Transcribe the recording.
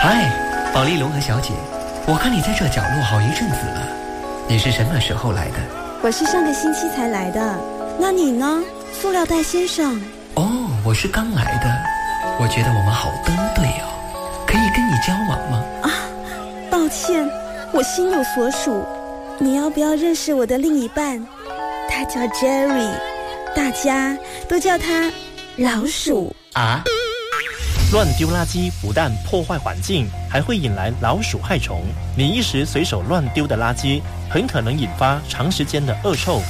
嗨，保利龙和小姐，我看你在这角落好一阵子了，你是什么时候来的？ 我是上个星期才来的，那你呢，塑料袋先生？ 哦，我是刚来的，我觉得我们好登对哦，可以跟你交往吗？ 啊，抱歉，我心有所属，你要不要认识我的另一半？他叫 Jerry， 大家都叫他老鼠啊。 乱丢垃圾不但破坏环境，还会引来老鼠害虫。你一时随手乱丢的垃圾，很可能引发长时间的恶臭